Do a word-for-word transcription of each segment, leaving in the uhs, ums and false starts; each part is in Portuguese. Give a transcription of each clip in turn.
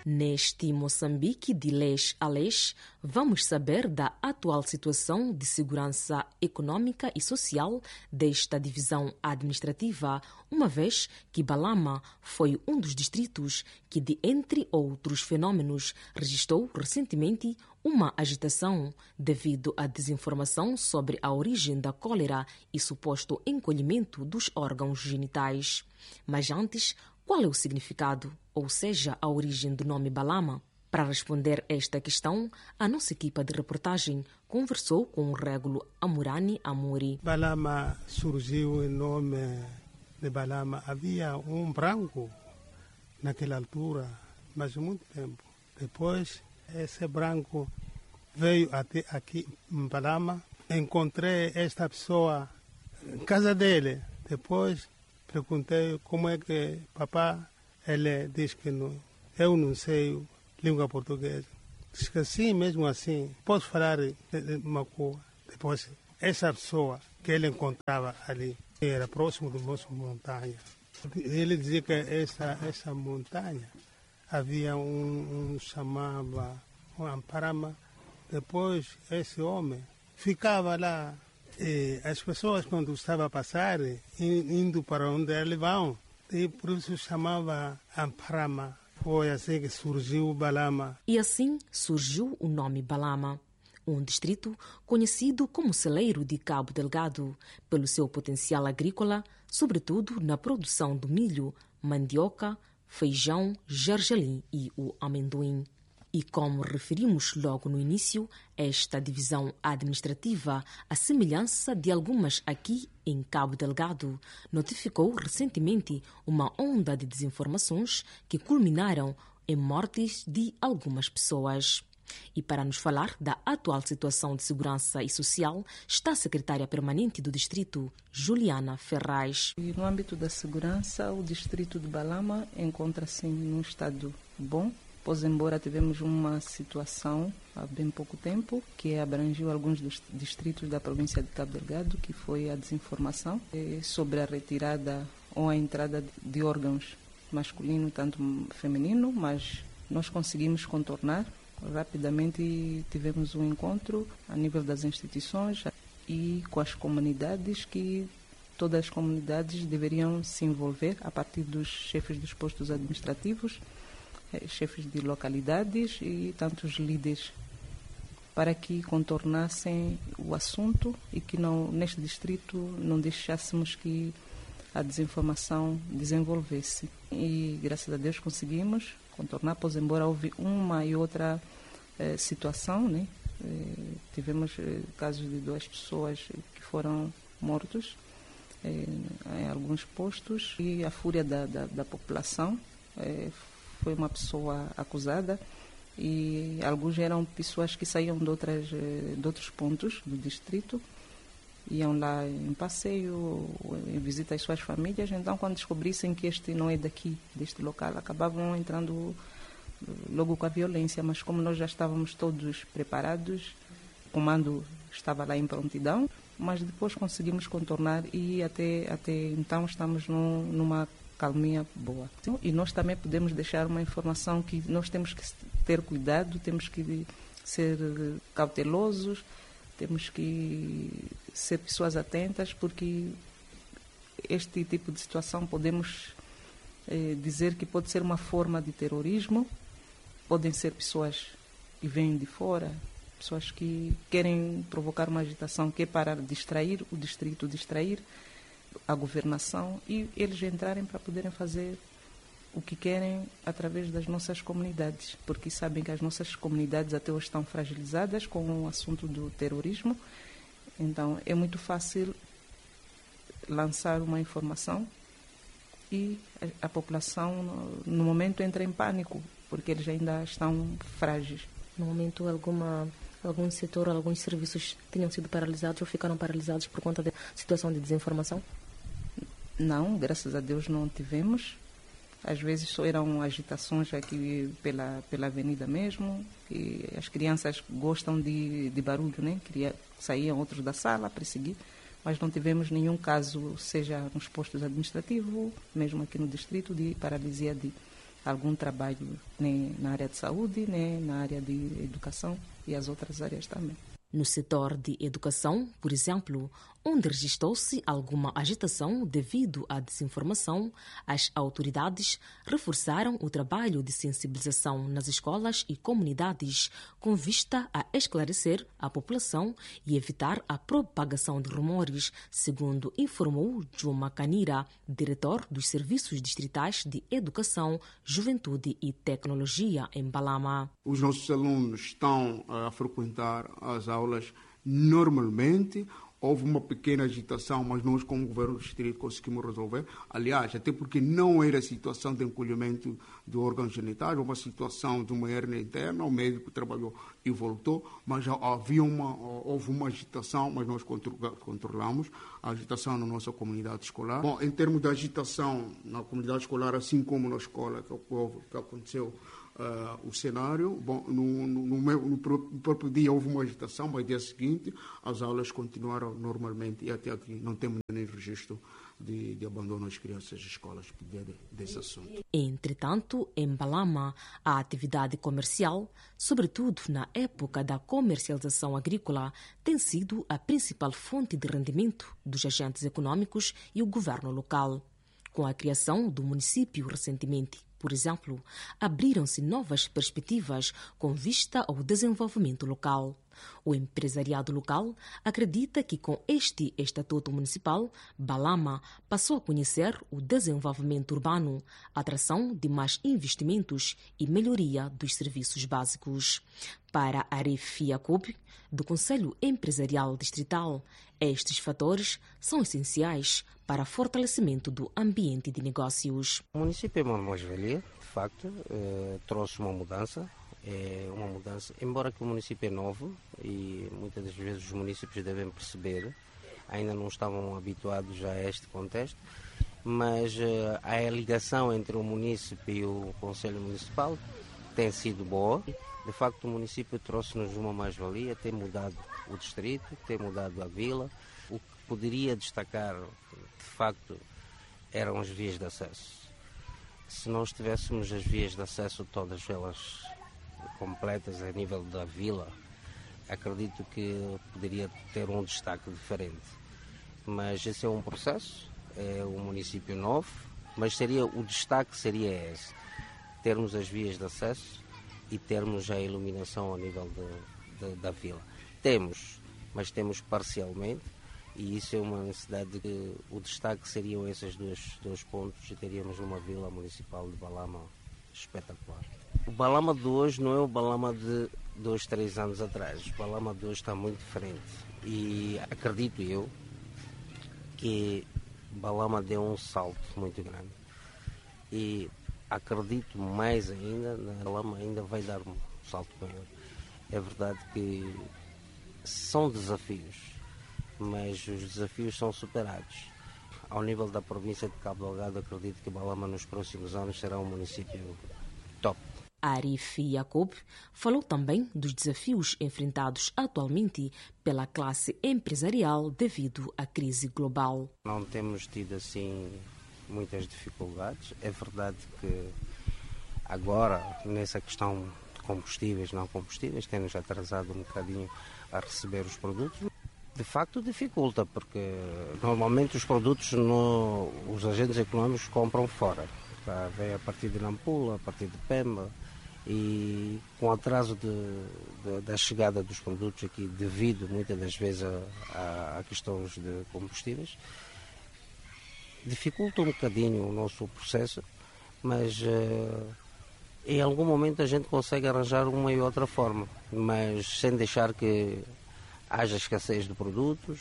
Neste Moçambique, de leste a leste, vamos saber da atual situação de segurança econômica e social desta divisão administrativa, uma vez que Balama foi um dos distritos que, de entre outros fenômenos, registrou recentemente uma agitação devido à desinformação sobre a origem da cólera e suposto encolhimento dos órgãos genitais. Mas antes, qual é o significado, ou seja, a origem do nome Balama? Para responder esta questão, a nossa equipa de reportagem conversou com o régulo Amurani Amuri. Balama surgiu em nome de Balama. Havia um branco naquela altura, mas muito tempo. Depois, esse branco veio até aqui em Balama. Encontrei esta pessoa em casa dele. Depois, perguntei como é que papá, ele diz que não, eu não sei língua portuguesa. Diz que sim, mesmo assim, posso falar uma coisa. Depois, essa pessoa que ele encontrava ali, era próximo do nosso montanha. Ele dizia que essa, essa montanha havia um, um chamava um Amparama. Depois, esse homem ficava lá. E as pessoas, quando estavam a passar, indo para onde eles vão, e por isso chamava Amparama. Foi assim que surgiu o Balama. E assim surgiu o nome Balama, um distrito conhecido como celeiro de Cabo Delgado, pelo seu potencial agrícola, sobretudo na produção do milho, mandioca, feijão, gergelim e o amendoim. E como referimos logo no início, esta divisão administrativa, à semelhança de algumas aqui em Cabo Delgado, notificou recentemente uma onda de desinformações que culminaram em mortes de algumas pessoas. E para nos falar da atual situação de segurança e social, está a secretária permanente do distrito, Juliana Ferraz. E no âmbito da segurança, o distrito de Balama encontra-se num estado bom, pois embora tivemos uma situação há bem pouco tempo que abrangiu alguns dos distritos da província de Cabo Delgado, que foi a desinformação sobre a retirada ou a entrada de órgãos masculino tanto feminino, mas nós conseguimos contornar. Rapidamente tivemos um encontro a nível das instituições e com as comunidades, que todas as comunidades deveriam se envolver a partir dos chefes dos postos administrativos, chefes de localidades e tantos líderes, para que contornassem o assunto e que não, neste distrito não deixássemos que a desinformação desenvolvesse. E graças a Deus conseguimos contornar, pois embora houve uma e outra eh, situação, né? Eh, tivemos eh, casos de duas pessoas que foram mortos eh, em alguns postos, e a fúria da, da, da população. Eh, foi uma pessoa acusada e alguns eram pessoas que saíam de, outras, de outros pontos do distrito, iam lá em passeio, em visita às suas famílias. Então, quando descobrissem que este não é daqui, deste local, acabavam entrando logo com a violência. Mas como nós já estávamos todos preparados, o comando estava lá em prontidão, mas depois conseguimos contornar e até, até então estamos num, numa calminha boa. E nós também podemos deixar uma informação que nós temos que ter cuidado, temos que ser cautelosos, temos que ser pessoas atentas, porque este tipo de situação podemos eh, dizer que pode ser uma forma de terrorismo, podem ser pessoas que vêm de fora, pessoas que querem provocar uma agitação que é para distrair o distrito, distrair a governação, e eles entrarem para poderem fazer o que querem através das nossas comunidades, porque sabem que as nossas comunidades até hoje estão fragilizadas com o assunto do terrorismo. Então é muito fácil lançar uma informação e a, a população no, no momento entra em pânico, porque eles ainda estão frágeis. No momento, alguma, algum setor, alguns serviços tinham sido paralisados ou ficaram paralisados por conta da situação de desinformação? Não, graças a Deus não tivemos. Às vezes só eram agitações aqui pela, pela avenida mesmo, e as crianças gostam de, de barulho, né? Queria, saíam outros da sala a perseguir, mas não tivemos nenhum caso, seja nos postos administrativos, mesmo aqui no distrito, de paralisia de, algum trabalho né, na área de saúde, né, na área de educação e as outras áreas também. No setor de educação, por exemplo, onde registrou-se alguma agitação devido à desinformação, as autoridades reforçaram o trabalho de sensibilização nas escolas e comunidades, com vista a esclarecer a população e evitar a propagação de rumores, segundo informou Juma Kanira, diretor dos Serviços Distritais de Educação, Juventude e Tecnologia em Balama. Os nossos alunos estão a frequentar as aulas normalmente. Houve uma pequena agitação, mas nós, como governo do distrito, conseguimos resolver. Aliás, até porque não era situação de encolhimento de órgãos genitais, uma situação de uma hernia interna, o médico trabalhou e voltou, mas havia uma, houve uma agitação, mas nós controlamos a agitação na nossa comunidade escolar. Bom, em termos de agitação na comunidade escolar, assim como na escola, que, houve, que aconteceu Uh, o cenário, bom, no, no, no, meu, no próprio dia houve uma agitação, mas no dia seguinte as aulas continuaram normalmente e até aqui não temos nem registro de, de abandono às crianças das escolas por via de, desse assunto. Entretanto, em Balama, a atividade comercial, sobretudo na época da comercialização agrícola, tem sido a principal fonte de rendimento dos agentes econômicos e o governo local. Com a criação do município recentemente, por exemplo, abriram-se novas perspectivas com vista ao desenvolvimento local. O empresariado local acredita que com este estatuto municipal, Balama passou a conhecer o desenvolvimento urbano, atração de mais investimentos e melhoria dos serviços básicos. Para Arif Yacoub, do Conselho Empresarial Distrital, estes fatores são essenciais para o fortalecimento do ambiente de negócios. O município é uma mais-valia, de facto, eh, trouxe uma mudança. É uma mudança, embora que o município é novo e muitas das vezes os municípios devem perceber, ainda não estavam habituados a este contexto, mas uh, a ligação entre o município e o Conselho Municipal tem sido boa. De facto, o município trouxe-nos uma mais-valia, tem mudado o distrito, tem mudado a vila. O que poderia destacar, de facto, eram as vias de acesso. Se nós tivéssemos as vias de acesso todas elas completas a nível da vila, acredito que poderia ter um destaque diferente. Mas esse é um processo, é um município novo, mas seria, o destaque seria esse, termos as vias de acesso e termos a iluminação a nível de, de, da vila. Temos, mas temos parcialmente, e isso é uma necessidade que o destaque seriam esses dois, dois pontos e teríamos uma vila municipal de Balama espetacular. O Balama de hoje não é o Balama de dois, três anos atrás. O Balama de hoje está muito diferente. E acredito eu que Balama deu um salto muito grande. E acredito mais ainda, na Balama ainda vai dar um salto maior. É verdade que são desafios, mas os desafios são superados. Ao nível da província de Cabo Delgado, acredito que Balama nos próximos anos será um município top. Arif Yacoub falou também dos desafios enfrentados atualmente pela classe empresarial devido à crise global. Não temos tido assim muitas dificuldades. É verdade que agora, nessa questão de combustíveis, não combustíveis, tem-nos atrasado um bocadinho a receber os produtos. De facto dificulta, porque normalmente os produtos, no, os agentes econômicos compram fora. Vem a partir de Nampula, a partir de Pemba. E com o atraso de, de, da chegada dos produtos aqui, devido muitas das vezes a, a, a questões de combustíveis, dificulta um bocadinho o nosso processo, mas uh, em algum momento a gente consegue arranjar uma e outra forma, mas sem deixar que haja escassez de produtos.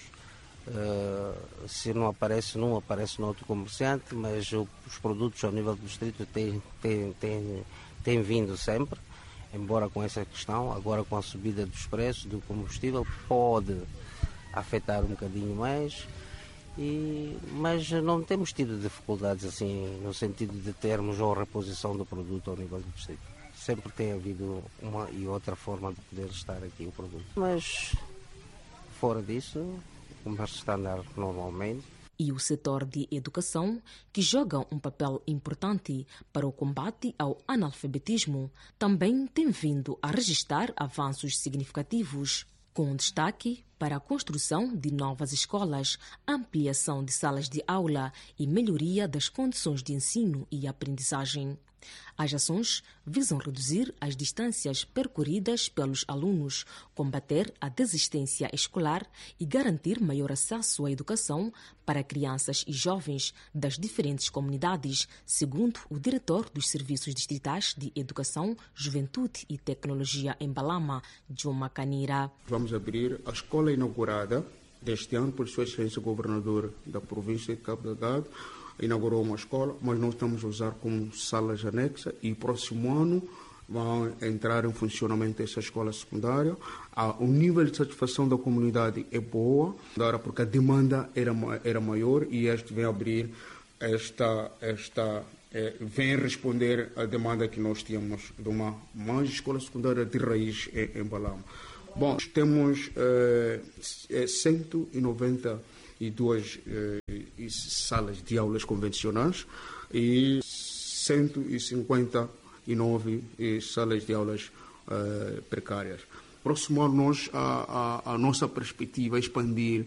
Uh, se não aparece num, aparece no outro comerciante, mas o, os produtos ao nível do distrito têm, têm, têm tem vindo sempre, embora com essa questão, agora com a subida dos preços do combustível, pode afetar um bocadinho mais, e, mas não temos tido dificuldades assim, no sentido de termos a reposição do produto ao nível do distrito. Sempre tem havido uma e outra forma de poder estar aqui o produto. Mas, fora disso, o comércio está a andar normalmente. e o setor de educação, que joga um papel importante para o combate ao analfabetismo, também tem vindo a registrar avanços significativos, com destaque para a construção de novas escolas, ampliação de salas de aula e melhoria das condições de ensino e aprendizagem. As ações visam reduzir as distâncias percorridas pelos alunos, combater a desistência escolar e garantir maior acesso à educação para crianças e jovens das diferentes comunidades, segundo o diretor dos Serviços Distritais de Educação, Juventude e Tecnologia em Balama, Juma Kanira. Vamos abrir a escola inaugurada deste ano por Sua Excelência o Governador da província de Cabo Delgado. Inaugurou uma escola, mas nós estamos a usar como salas anexas e próximo ano vão entrar em funcionamento essa escola secundária. O nível de satisfação da comunidade é boa, porque a demanda era, era maior e este vem abrir esta, esta é, vem responder à demanda que nós tínhamos de uma mais escola secundária de raiz em, em Balama. Bom, temos é, cento e noventa e duas eh, salas de aulas convencionais e cento e cinquenta e nove eh, salas de aulas eh, precárias. Próximo ano, nós, a, a, a nossa perspectiva é expandir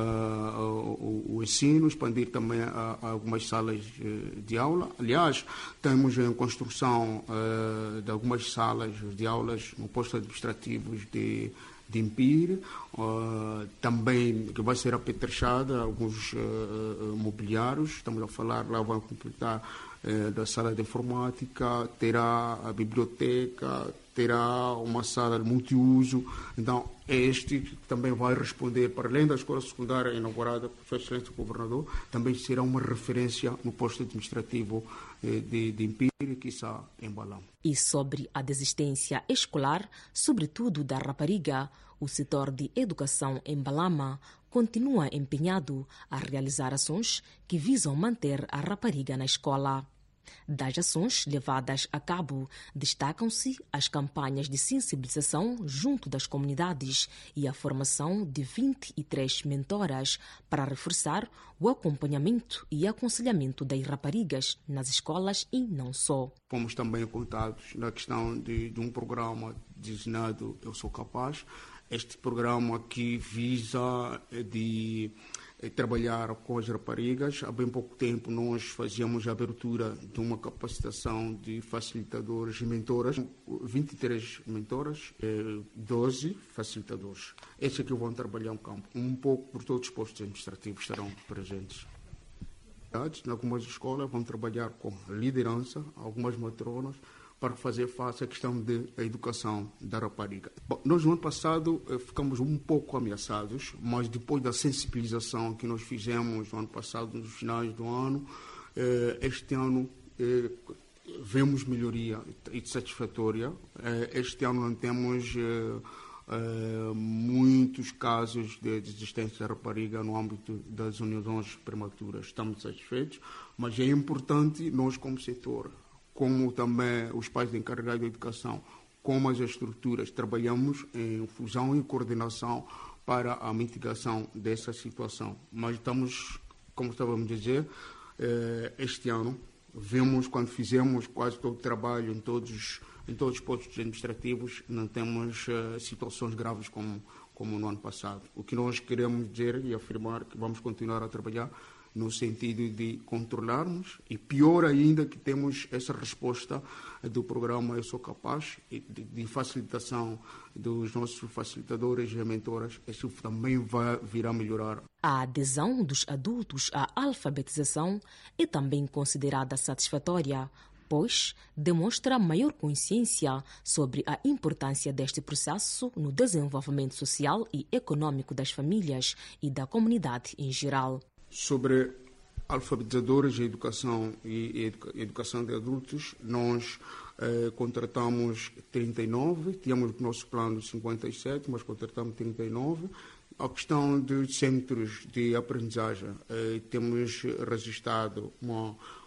uh, o, o ensino, expandir também a, a algumas salas de aula. Aliás, temos em construção uh, de algumas salas de aulas no posto administrativos de de Impir, uh, também que vai ser apetrechada alguns uh, mobiliários, estamos a falar, lá vão completar uh, da sala de informática, terá a biblioteca, terá uma sala de multiuso, então este também vai responder, para além da escola secundária inaugurada por Sua Excelência o Governador, também será uma referência no posto administrativo uh, de, de Impir e quiçá em Balama. E sobre a desistência escolar, sobretudo da rapariga, o setor de educação em Balama continua empenhado a realizar ações que visam manter a rapariga na escola. Das ações levadas a cabo, destacam-se as campanhas de sensibilização junto das comunidades e a formação de vinte e três mentoras para reforçar o acompanhamento e aconselhamento das raparigas nas escolas e não só. Fomos também contados na questão de, de um programa designado Eu Sou Capaz. Este programa que visa de trabalhar com as raparigas. Há bem pouco tempo nós fazíamos a abertura de uma capacitação de facilitadores e mentoras, vinte e três mentoras, doze facilitadores. Estes aqui vão trabalhar no campo, um pouco por todos os postos administrativos estarão presentes. Em algumas escolas vão trabalhar com liderança, algumas matronas, para fazer face à questão da educação da rapariga. Bom, nós, no ano passado, ficamos um pouco ameaçados, mas depois da sensibilização que nós fizemos no ano passado, nos finais do ano, este ano vemos melhoria e satisfatória. Este ano não temos muitos casos de desistência da rapariga no âmbito das uniões prematuras. Estamos satisfeitos, mas é importante nós, como setor, como também os pais encarregados da educação, como as estruturas, trabalhamos em fusão e coordenação para a mitigação dessa situação. Mas estamos, como estávamos a dizer, este ano, vemos quando fizemos quase todo o trabalho em todos, em todos os postos administrativos, não temos situações graves como, como no ano passado. O que nós queremos dizer e afirmar que vamos continuar a trabalhar no sentido de controlarmos, e pior ainda que temos essa resposta do programa Eu Sou Capaz, de, de facilitação dos nossos facilitadores e mentoras. Isso também vai vir a melhorar. A adesão dos adultos à alfabetização é também considerada satisfatória, pois demonstra maior consciência sobre a importância deste processo no desenvolvimento social e econômico das famílias e da comunidade em geral. Sobre alfabetizadores e educação e educação de adultos, nós eh, contratamos trinta e nove, tínhamos o nosso plano de cinquenta e sete, mas contratamos trinta e nove. A questão dos centros de aprendizagem, eh, temos registrado uma,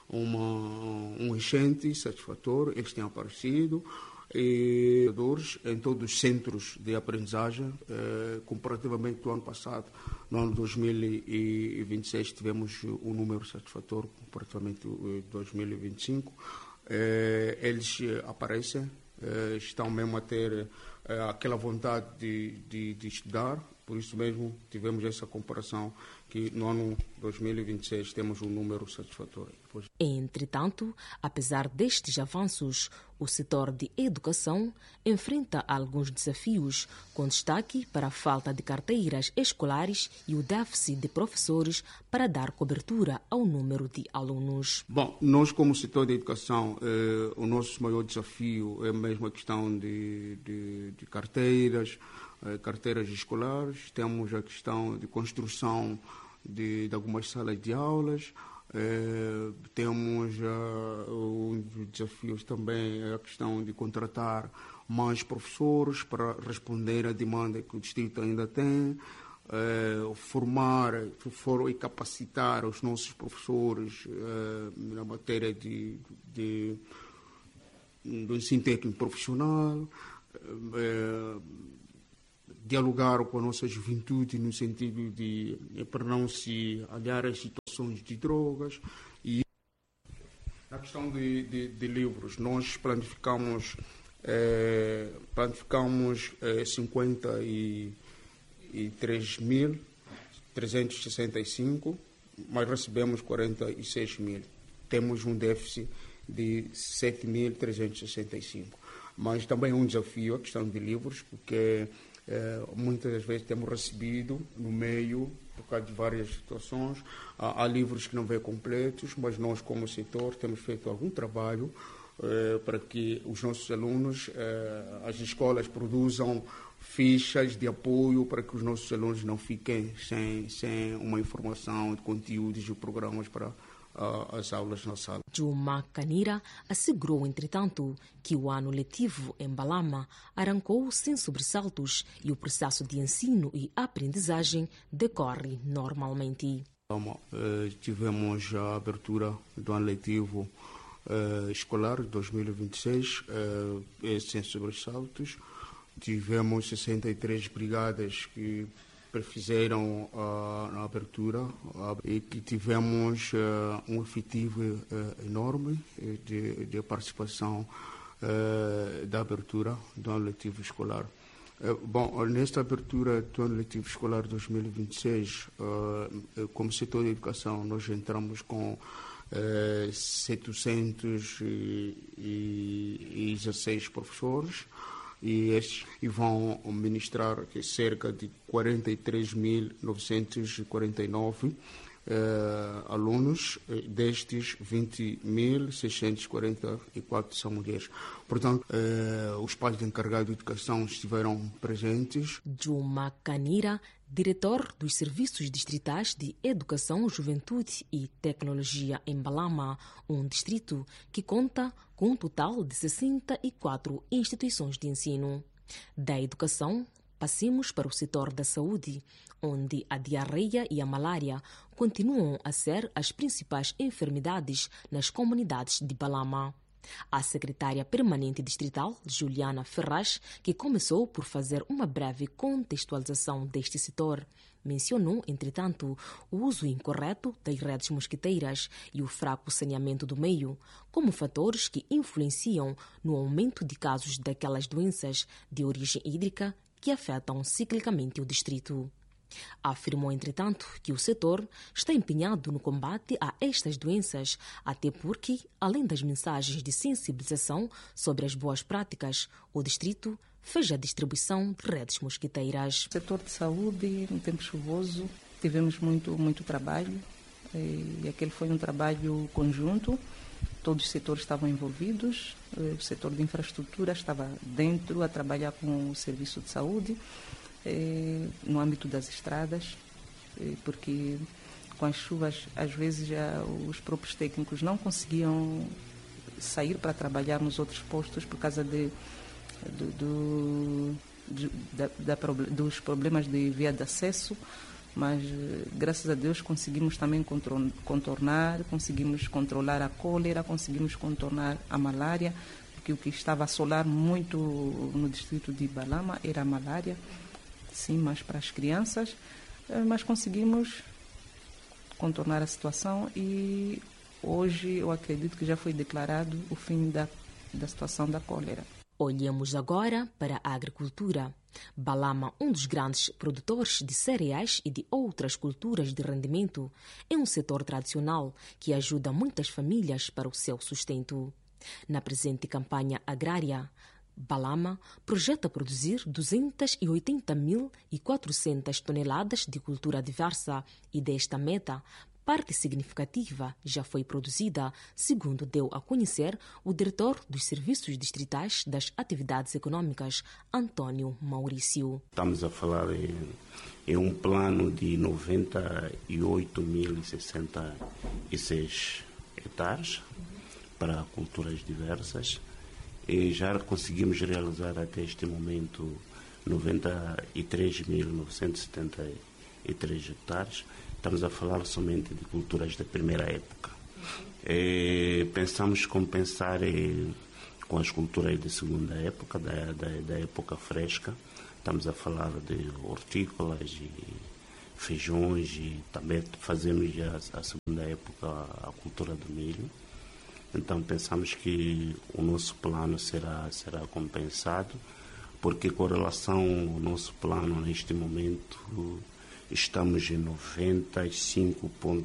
uma, um enchente satisfatório, eles têm aparecido, e em todos os centros de aprendizagem, eh, comparativamente do ano passado, no ano dois mil e vinte e seis, tivemos um número satisfatório, comparativamente do dois mil e vinte e cinco. Eh, eles aparecem, eh, estão mesmo a ter eh, aquela vontade de, de, de estudar, por isso mesmo tivemos essa comparação que no ano dois mil e vinte e seis temos um número satisfatório. Entretanto, apesar destes avanços, o setor de educação enfrenta alguns desafios, com destaque para a falta de carteiras escolares e o déficit de professores para dar cobertura ao número de alunos. Bom, nós como setor de educação, eh, o nosso maior desafio é mesmo a questão de, de, de carteiras, eh, carteiras escolares, temos a questão de construção de, de algumas salas de aulas. Eh, temos uh, um dos desafios também é a questão de contratar mais professores para responder à demanda que o distrito ainda tem, eh, formar for, e capacitar os nossos professores eh, na matéria de, de, do ensino técnico profissional, eh, dialogar com a nossa juventude no sentido de para não se aliar às situações de drogas. E na questão de, de, de livros, nós planificamos, eh, planificamos eh, cinquenta e três mil trezentos e sessenta e cinco, mas recebemos quarenta e seis mil. Temos um déficit de sete mil trezentos e sessenta e cinco. Mas também é um desafio a questão de livros, porque Eh, muitas das vezes temos recebido no meio, por causa de várias situações, há, há livros que não vêm completos, mas nós como setor temos feito algum trabalho eh, para que os nossos alunos, eh, as escolas produzam fichas de apoio para que os nossos alunos não fiquem sem, sem uma informação de conteúdos e programas para as aulas na sala. Juma Kanira assegurou, entretanto, que o ano letivo em Balama arrancou sem sobressaltos e o processo de ensino e aprendizagem decorre normalmente. Tivemos a abertura do ano letivo escolar dois mil e vinte e seis sem sobressaltos. Tivemos sessenta e três brigadas que fizeram uh, a abertura uh, e que tivemos uh, um efetivo uh, enorme de, de participação uh, da abertura do ano letivo escolar. Uh, bom, nesta abertura do ano letivo escolar dois mil e vinte e seis, uh, como setor de educação, nós entramos com uh, setecentos e dezesseis professores, e estes e vão ministrar cerca de quarenta e três mil novecentos e quarenta e nove eh, alunos, destes vinte mil seiscentos e quarenta e quatro são mulheres. Portanto, eh, os pais de encarregado de educação estiveram presentes. Juma Kanira, diretor dos Serviços Distritais de Educação, Juventude e Tecnologia em Balama, um distrito que conta com um total de sessenta e quatro instituições de ensino. Da educação, passemos para o setor da saúde, onde a diarreia e a malária continuam a ser as principais enfermidades nas comunidades de Balama. A secretária permanente distrital, Juliana Ferraz, que começou por fazer uma breve contextualização deste setor, mencionou, entretanto, o uso incorreto das redes mosquiteiras e o fraco saneamento do meio como fatores que influenciam no aumento de casos daquelas doenças de origem hídrica que afetam ciclicamente o distrito. Afirmou, entretanto, que o setor está empenhado no combate a estas doenças, até porque, além das mensagens de sensibilização sobre as boas práticas, o distrito fez a distribuição de redes mosquiteiras. No setor de saúde, no tempo chuvoso, tivemos muito, muito trabalho, e aquele foi um trabalho conjunto, todos os setores estavam envolvidos, o setor de infraestrutura estava dentro a trabalhar com o serviço de saúde, no âmbito das estradas, porque com as chuvas, às vezes, já os próprios técnicos não conseguiam sair para trabalhar nos outros postos por causa de, do, do, de, da, da, dos problemas de via de acesso, mas graças a Deus conseguimos também contornar, conseguimos controlar a cólera, conseguimos contornar a malária, porque o que estava a assolar muito no distrito de Balama era a malária, sim, mas para as crianças, mas conseguimos contornar a situação e hoje eu acredito que já foi declarado o fim da, da situação da cólera. Olhemos agora para a agricultura. Balama, um dos grandes produtores de cereais e de outras culturas de rendimento, é um setor tradicional que ajuda muitas famílias para o seu sustento. Na presente campanha agrária, Balama projeta produzir duzentas e oitenta mil e quatrocentas toneladas de cultura diversa e desta meta, parte significativa já foi produzida, segundo deu a conhecer o diretor dos Serviços Distritais das Atividades Econômicas, Antônio Maurício. Estamos a falar em, em um plano de noventa e oito mil e sessenta e seis hectares para culturas diversas e já conseguimos realizar até este momento noventa e três mil novecentos e setenta e três hectares. Estamos a falar somente de culturas da primeira época. E pensamos compensar com as culturas de segunda época, da, da, da época fresca. Estamos a falar de hortícolas e feijões e também fazemos já a segunda época a cultura do milho. Então pensamos que o nosso plano será, será compensado, porque com relação ao nosso plano neste momento estamos em noventa e cinco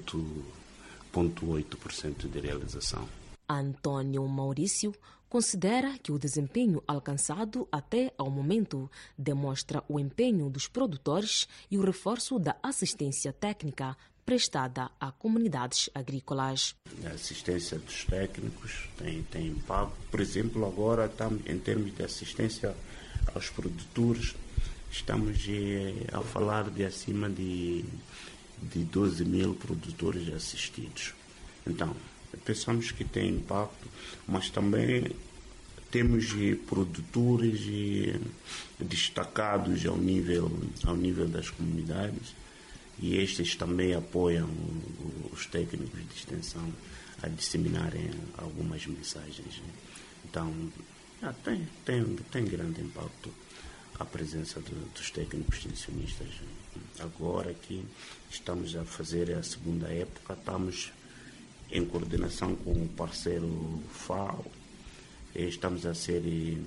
vírgula oito por cento de realização. Antônio Maurício considera que o desempenho alcançado até ao momento demonstra o empenho dos produtores e o reforço da assistência técnica prestada a comunidades agrícolas. A assistência dos técnicos tem, tem impacto. Por exemplo, agora estamos, em termos de assistência aos produtores, estamos eh, a falar de acima de, de doze mil produtores assistidos. Então, pensamos que tem impacto, mas também temos eh, produtores eh, destacados ao nível, ao nível das comunidades e estes também apoiam os técnicos de extensão a disseminarem algumas mensagens. Então, ah, tem, tem, tem grande impacto a presença do, dos técnicos extensionistas. Agora que estamos a fazer a segunda época, estamos em coordenação com o parceiro F A O, estamos a ser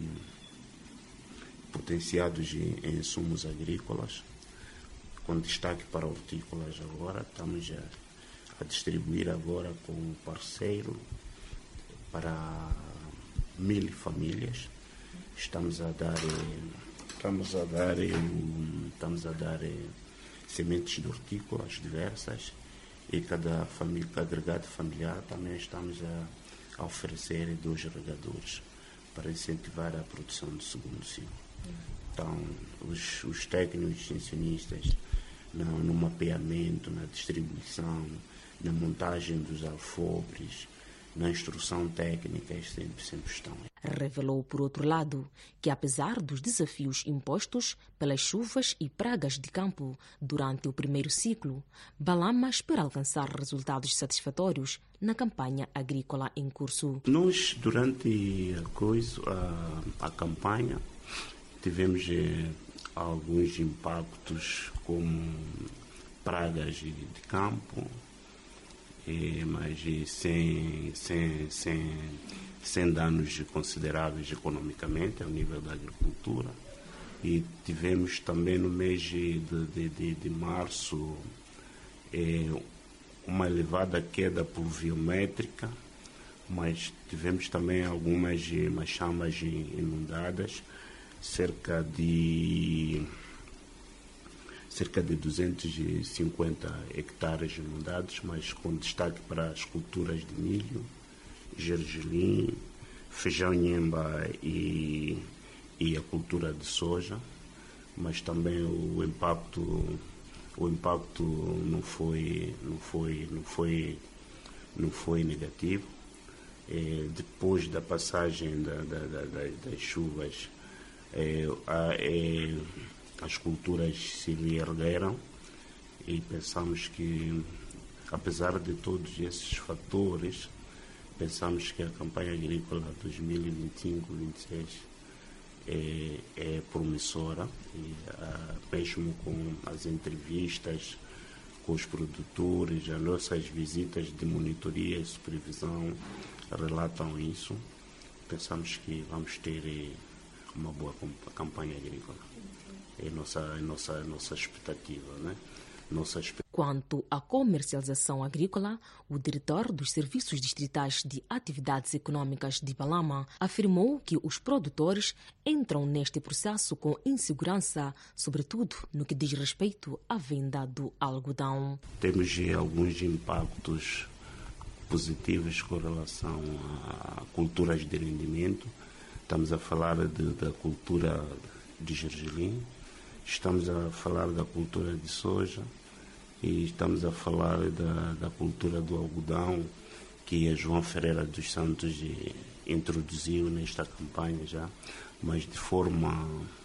potenciados em insumos agrícolas, com destaque para hortícolas agora. Estamos a, a distribuir agora com o parceiro para mil famílias. Estamos a dar estamos a dar estamos a dar sementes de hortícolas diversas e cada família, cada agregado familiar também estamos a, a oferecer dois regadores para incentivar a produção do segundo ciclo. Então, os, os técnicos extensionistas no, no mapeamento, na distribuição, na montagem dos alfobres, na instrução técnica, sempre, sempre estão. Revelou, por outro lado, que apesar dos desafios impostos pelas chuvas e pragas de campo durante o primeiro ciclo, Balama espera alcançar resultados satisfatórios na campanha agrícola em curso. Nós, durante a, coisa, a, a campanha, tivemos eh, alguns impactos como pragas de, de campo, eh, mas eh, sem, sem, sem, sem danos consideráveis economicamente ao nível da agricultura. E tivemos também no mês de, de, de, de março eh, uma elevada queda pluviométrica, mas tivemos também algumas eh, chamas inundadas, cerca de cerca de duzentos e cinquenta hectares inundados, mas com destaque para as culturas de milho, gergelim, feijão nhemba e, e a cultura de soja, mas também o impacto o impacto não foi não foi não foi não foi negativo. É, depois da passagem da, da, da, das chuvas, É, a, é, as culturas se reergueram e pensamos que, apesar de todos esses fatores, pensamos que a campanha agrícola dois mil e vinte e cinco vinte e seis é, é promissora, e, ah, mesmo com as entrevistas com os produtores, as nossas visitas de monitoria e supervisão relatam isso. Pensamos que vamos ter uma boa campanha agrícola. É a nossa, é nossa, é nossa expectativa, né? Nossa expectativa. Quanto à comercialização agrícola, o diretor dos Serviços Distritais de Atividades Econômicas de Balama afirmou que os produtores entram neste processo com insegurança, sobretudo no que diz respeito à venda do algodão. Temos alguns impactos positivos com relação a culturas de rendimento. Estamos a falar de, da cultura de gergelim, estamos a falar da cultura de soja e estamos a falar da, da cultura do algodão, que a João Ferreira dos Santos introduziu nesta campanha já, mas de forma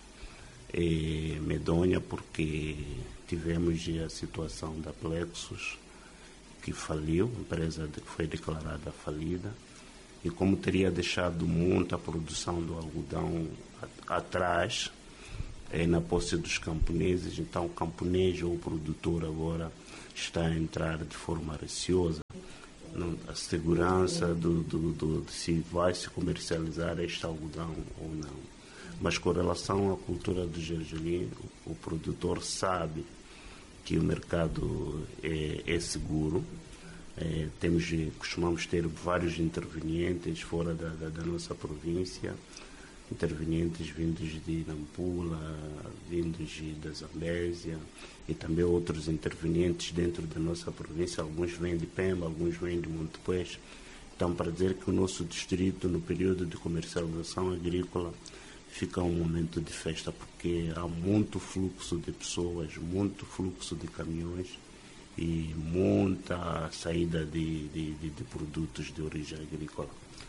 é, medonha, porque tivemos a situação da Plexus, que faliu, empresa que foi declarada falida, e como teria deixado muita produção do algodão atrás, é, na posse dos camponeses, então o camponês ou o produtor agora está a entrar de forma receosa. Não, a segurança do, do, do, de se vai se comercializar este algodão ou não. Mas com relação à cultura do gergelim, o, o produtor sabe que o mercado é, é seguro. É, temos, costumamos ter vários intervenientes fora da, da, da nossa província, intervenientes vindos de Nampula, vindos de, da Zambésia, e também outros intervenientes dentro da nossa província. Alguns vêm de Pemba, alguns vêm de Montepuez. Então, para dizer que o nosso distrito, no período de comercialização agrícola, fica um momento de festa, porque há muito fluxo de pessoas, muito fluxo de caminhões e muita saída de, de, de, de produtos de origem agrícola.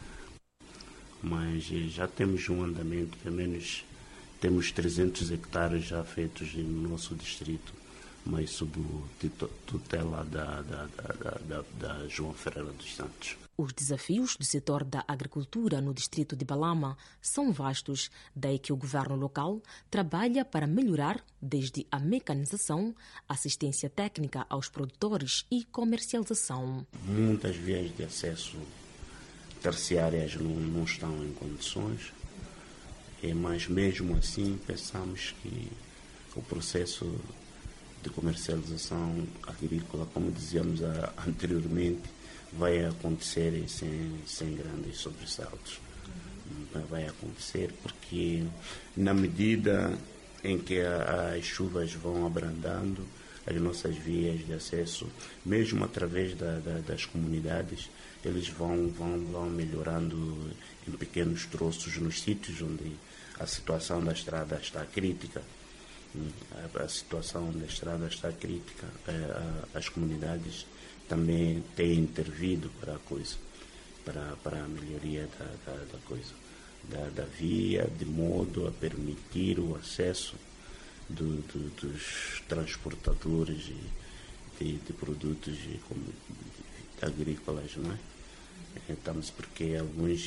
Mas já temos um andamento, pelo menos temos trezentos hectares já feitos no nosso distrito, mas sob tutela da, da, da, da, da João Ferreira dos Santos. Os desafios do setor da agricultura no distrito de Balama são vastos, daí que o governo local trabalha para melhorar desde a mecanização, assistência técnica aos produtores e comercialização. Muitas vias de acesso terciárias não, não estão em condições, mas mesmo assim pensamos que o processo de comercialização agrícola, como dizíamos anteriormente, vai acontecer sem, sem grandes sobressaltos. Vai acontecer porque, na medida em que a, as chuvas vão abrandando, as nossas vias de acesso, mesmo através da, da, das comunidades, eles vão, vão, vão melhorando em pequenos troços nos sítios onde a situação da estrada está crítica. A, a situação da estrada está crítica, a, a, as comunidades também têm intervido para a coisa, para, para a melhoria da, da, da coisa, da, da via, de modo a permitir o acesso do, do, dos transportadores de, de, de produtos de, de, de agrícolas, não é? Estamos porque alguns,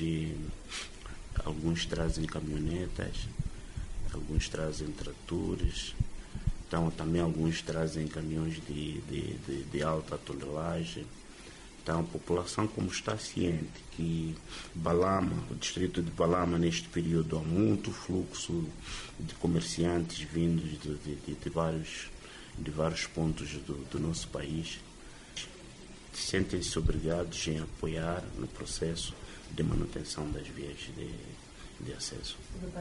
alguns trazem caminhonetas, alguns trazem tratores, então também alguns trazem caminhões de, de, de, de alta tonelagem. Então a população, como está ciente que Balama, o distrito de Balama neste período há muito fluxo de comerciantes vindos de, de, de, de, vários, de vários pontos do, do nosso país, sentem-se obrigados em apoiar no processo de manutenção das vias de, de acesso.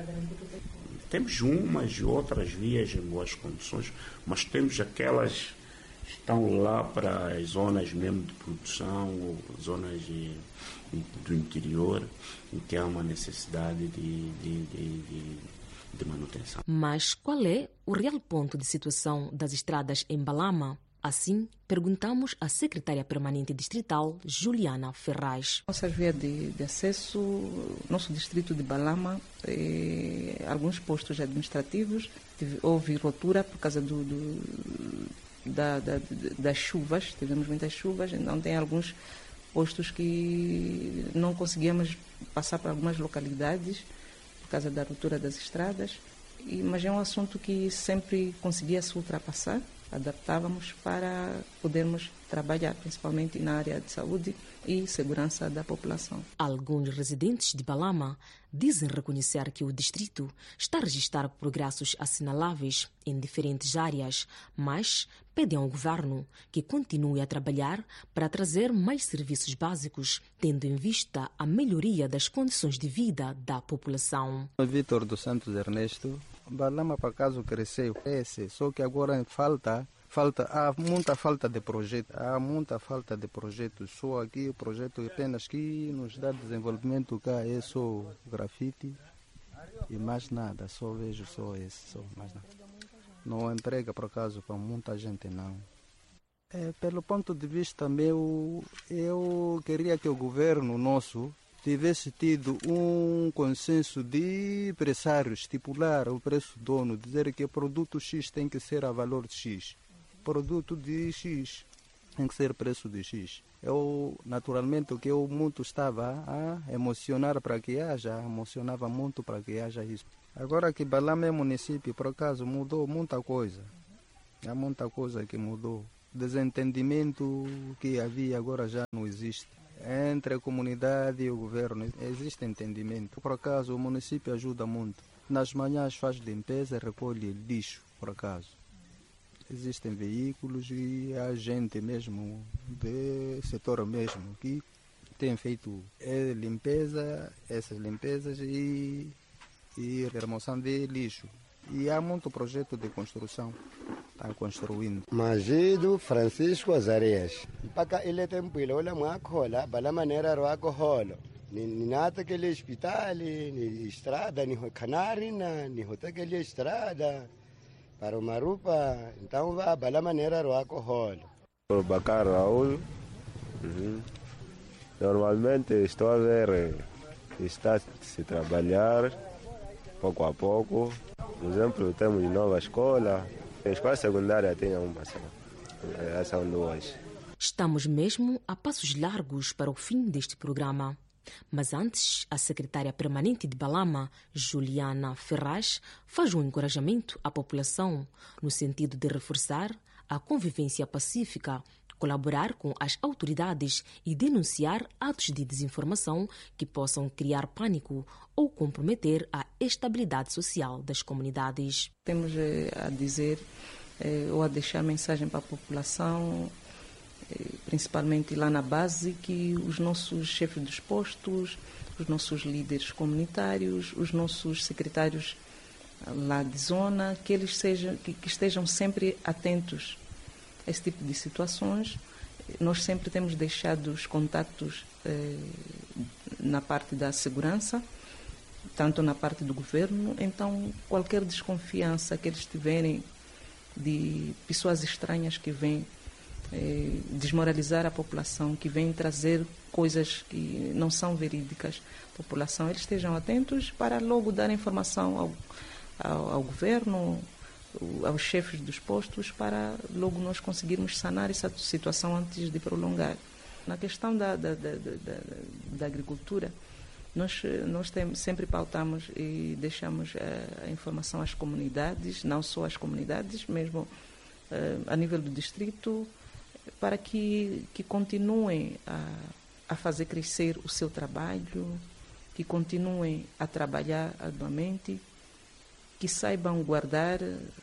Temos umas e outras vias em boas condições, mas temos aquelas que estão lá para as zonas mesmo de produção, ou zonas de, do interior, em que há uma necessidade de, de, de, de, de manutenção. Mas qual é o real ponto de situação das estradas em Balama? Assim, perguntamos à secretária permanente distrital, Juliana Ferraz. Nossas vias de, de acesso, nosso distrito de Balama, eh, alguns postos administrativos, houve ruptura por causa do, do, da, da, das chuvas, tivemos muitas chuvas, então tem alguns postos que não conseguíamos passar para algumas localidades por causa da ruptura das estradas, e, mas é um assunto que sempre conseguia-se ultrapassar, adaptávamos para podermos trabalhar, principalmente na área de saúde e segurança da população. Alguns residentes de Balama dizem reconhecer que o distrito está a registrar progressos assinaláveis em diferentes áreas, mas pedem ao governo que continue a trabalhar para trazer mais serviços básicos, tendo em vista a melhoria das condições de vida da população. Vítor dos Santos Ernesto, Balama por acaso cresceu, cresce, só que agora falta Falta, há muita falta de projeto, há muita falta de projetos. Só aqui o projeto apenas que nos dá desenvolvimento cá é só grafite e mais nada, só vejo só esse, só mais nada. Não emprega por acaso para muita gente não. É, pelo ponto de vista meu, eu queria que o governo nosso tivesse tido um consenso de empresários, estipular o preço dono, dizer que o produto X tem que ser a valor de X. Produto de X tem que ser preço de X. Eu, naturalmente, o que eu muito estava a emocionar para que haja, emocionava muito para que haja isso. Agora que Balama é município, por acaso, mudou muita coisa. Há muita coisa que mudou. Desentendimento que havia agora já não existe. Entre a comunidade e o governo existe entendimento. Por acaso, o município ajuda muito. Nas manhãs faz limpeza, recolhe lixo, por acaso. Existem veículos e há gente mesmo, do setor mesmo, que tem feito é, limpeza, essas limpezas e, e remoção de lixo. E há muito projeto de construção, está construindo. Magido Francisco Azarias. Mpaka ile tempile ule mwakhola, bala manera rwako holo. Ninata kele hospitali, ni estrada, ni canari na, ni hotekele estrada. Para o Marupa, então vai a maneira do alcohol. Sou Bacar Raul. Uhum. Normalmente estou a ver, está se trabalhar pouco a pouco. Por exemplo, temos nova escola. A escola secundária tem uma só. São duas. Estamos mesmo a passos largos para o fim deste programa. Mas antes, a secretária permanente de Balama, Juliana Ferraz, faz um encorajamento à população no sentido de reforçar a convivência pacífica, colaborar com as autoridades e denunciar atos de desinformação que possam criar pânico ou comprometer a estabilidade social das comunidades. Temos a dizer ou a deixar mensagem para a população, principalmente lá na base, que os nossos chefes dos postos, os nossos líderes comunitários, os nossos secretários lá de zona, que eles sejam, que, que estejam sempre atentos a esse tipo de situações. Nós sempre temos deixado os contactos eh, na parte da segurança, tanto na parte do governo, então qualquer desconfiança que eles tiverem de pessoas estranhas que vêm Eh, desmoralizar a população, que vem trazer coisas que não são verídicas à população, eles estejam atentos para logo dar informação ao, ao, ao governo, aos chefes dos postos, para logo nós conseguirmos sanar essa situação antes de prolongar. Na questão da, da, da, da, da agricultura, nós, nós tem, sempre pautamos e deixamos a, a informação às comunidades, não só às comunidades, mesmo eh, a nível do distrito, para que, que continuem a, a fazer crescer o seu trabalho, que continuem a trabalhar arduamente, que saibam guardar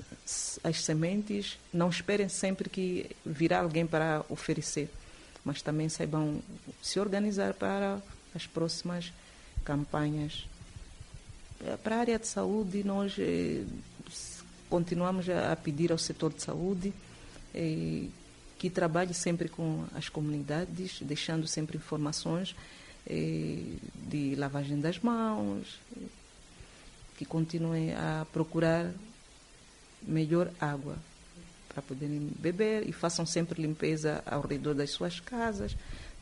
as sementes, não esperem sempre que virá alguém para oferecer, mas também saibam se organizar para as próximas campanhas. Para a área de saúde, nós eh, continuamos a pedir ao setor de saúde eh, que trabalhe sempre com as comunidades, deixando sempre informações eh, de lavagem das mãos, que continuem a procurar melhor água para poderem beber e façam sempre limpeza ao redor das suas casas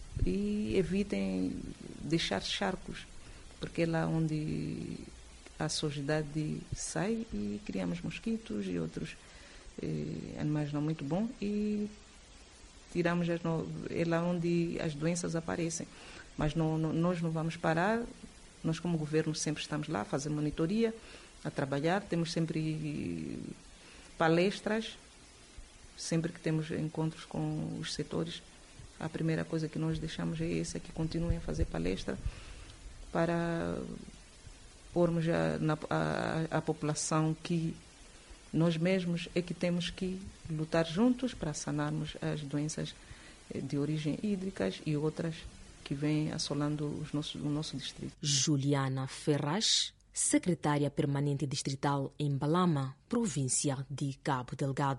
e evitem deixar charcos, porque é lá onde a sujidade sai e criamos mosquitos e outros eh, animais não muito bons e tiramos as no... é lá onde as doenças aparecem. Mas não, não, nós não vamos parar, nós como governo sempre estamos lá a fazer monitoria, a trabalhar, temos sempre palestras, sempre que temos encontros com os setores, a primeira coisa que nós deixamos é essa, que continuem a fazer palestra para pormos a, na, a, a população que nós mesmos é que temos que lutar juntos para sanarmos as doenças de origem hídricas e outras que vêm assolando os nossos, o nosso distrito. Juliana Ferraz, secretária permanente distrital em Balama, província de Cabo Delgado.